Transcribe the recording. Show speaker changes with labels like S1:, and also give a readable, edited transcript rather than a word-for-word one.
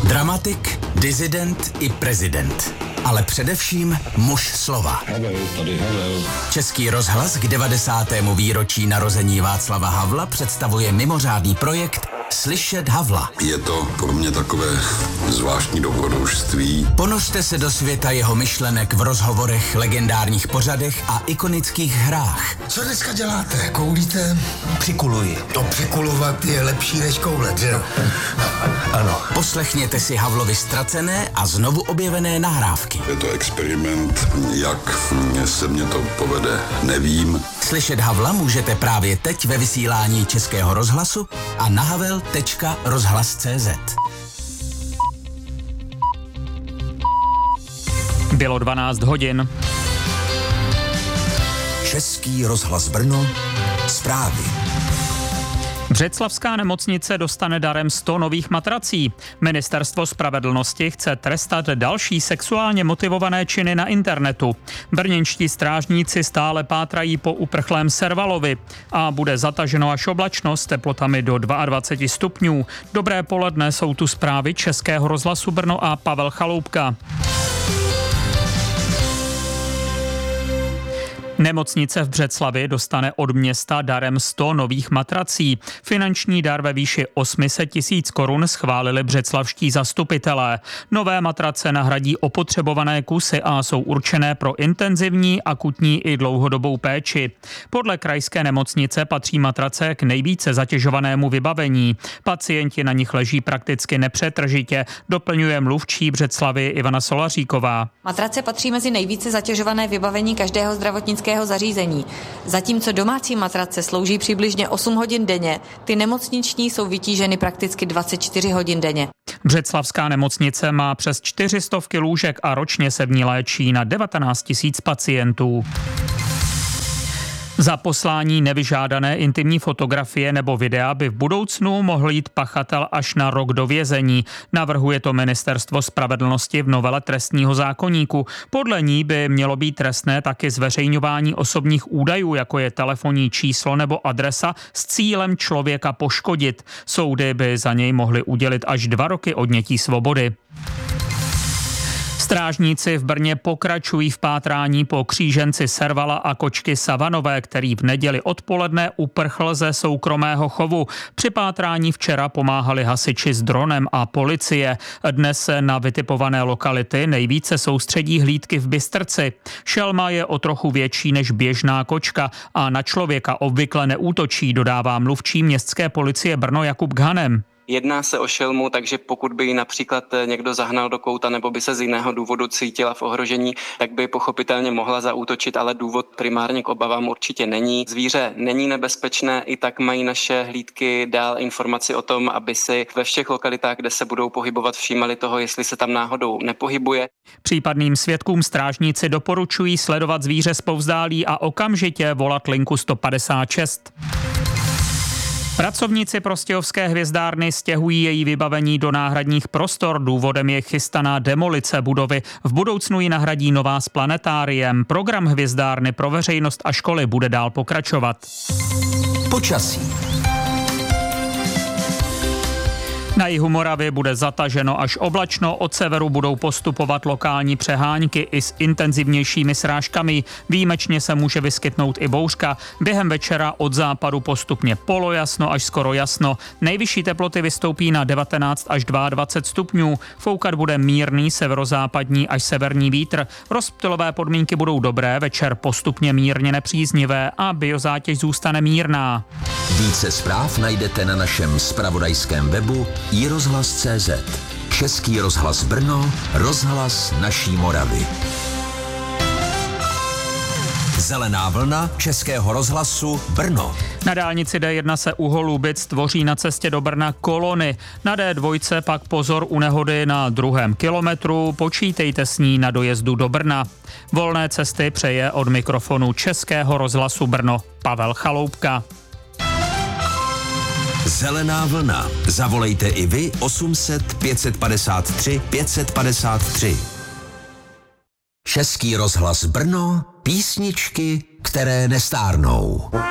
S1: Dramatik, disident i prezident. Ale především muž slova.
S2: Havel.
S1: Český rozhlas k 90. výročí narození Václava Havla představuje mimořádný projekt Slyšet Havla.
S2: Je to pro mě takové zvláštní dobrodružství.
S1: Ponořte se do světa jeho myšlenek v rozhovorech, legendárních pořadech a ikonických hrách.
S3: Co dneska děláte? Koulíte?
S4: Přikuluji.
S3: To přikulovat je lepší než koulet, že?
S4: Ano.
S1: Poslechněte si Havlovi ztracené a znovu objevené nahrávky.
S2: Je to experiment, jak se mně to povede, nevím.
S1: Slyšet Havla můžete právě teď ve vysílání Českého rozhlasu a na havel.rozhlas.cz.
S5: Bylo 12 hodin.
S4: Český rozhlas Brno. Zprávy.
S5: Břeclavská nemocnice dostane darem 100 nových matrací. Ministerstvo spravedlnosti chce trestat další sexuálně motivované činy na internetu. Brněnští strážníci stále pátrají po uprchlém Servalovi a bude zataženo až oblačno s teplotami do 22 stupňů. Dobré poledne, jsou tu zprávy Českého rozhlasu Brno a Pavel Chaloupka. Nemocnice v Břeclavi dostane od města darem 100 nových matrací. Finanční dar ve výši 800 000 korun schválili břeclavští zastupitelé. Nové matrace nahradí opotřebované kusy a jsou určené pro intenzivní, akutní i dlouhodobou péči. Podle krajské nemocnice patří matrace k nejvíce zatěžovanému vybavení. Pacienti na nich leží prakticky nepřetržitě, doplňuje mluvčí Břeclavy Ivana Solaříková.
S6: Matrace patří mezi nejvíce zatěžované vybavení každého zdravotnického zařízení. Zatímco domácí matrace slouží přibližně 8 hodin denně, ty nemocniční jsou vytíženy prakticky 24 hodin denně.
S5: Břeclavská nemocnice má přes 400 lůžek a ročně se v ní léčí na 19 000 pacientů. Za poslání nevyžádané intimní fotografie nebo videa by v budoucnu mohl jít pachatel až na rok do vězení. Navrhuje to Ministerstvo spravedlnosti v novele trestního zákoníku. Podle ní by mělo být trestné taky zveřejňování osobních údajů, jako je telefonní číslo nebo adresa, s cílem člověka poškodit. Soudy by za něj mohly udělit až 2 roky odnětí svobody. Strážníci v Brně pokračují v pátrání po kříženci Servala a kočky Savanové, který v neděli odpoledne uprchl ze soukromého chovu. Při pátrání včera pomáhali hasiči s dronem a policie. Dnes se na vytipované lokality nejvíce soustředí hlídky v Bystrci. Šelma je o trochu větší než běžná kočka a na člověka obvykle neútočí, dodává mluvčí městské policie Brno Jakub Ghanem.
S7: Jedná se o šelmu, takže pokud by ji například někdo zahnal do kouta nebo by se z jiného důvodu cítila v ohrožení, tak by pochopitelně mohla zaútočit, ale důvod primárně k obavám určitě není. Zvíře není nebezpečné, i tak mají naše hlídky dál informaci o tom, aby si ve všech lokalitách, kde se budou pohybovat, všímali toho, jestli se tam náhodou nepohybuje.
S5: Případným svědkům strážníci doporučují sledovat zvíře zpovzdálí a okamžitě volat linku 156. Pracovníci prostějovské hvězdárny stěhují její vybavení do náhradních prostor. Důvodem je chystaná demolice budovy. V budoucnu ji nahradí nová s planetáriem. Program hvězdárny pro veřejnost a školy bude dál pokračovat.
S4: Počasí.
S5: Na jihu Moravy bude zataženo až oblačno, od severu budou postupovat lokální přehánky i s intenzivnějšími srážkami. Výjimečně se může vyskytnout i bouřka. Během večera od západu postupně polojasno až skoro jasno. Nejvyšší teploty vystoupí na 19 až 22 stupňů. Foukat bude mírný severozápadní až severní vítr. Rozptylové podmínky budou dobré, večer postupně mírně nepříznivé a biozátěž zůstane mírná.
S4: Více zpráv najdete na našem zpravodajském webu iRozhlas.cz. Český rozhlas Brno, rozhlas naší Moravy. Zelená vlna Českého rozhlasu Brno.
S5: Na dálnici D1 se u Holubic tvoří na cestě do Brna kolony. Na D2 pak pozor u nehody na 2. kilometru, počítejte s ní na dojezdu do Brna. Volné cesty přeje od mikrofonu Českého rozhlasu Brno Pavel Chaloupka.
S4: Zelená vlna. Zavolejte i vy 800 553 553. Český rozhlas Brno, písničky, které nestárnou.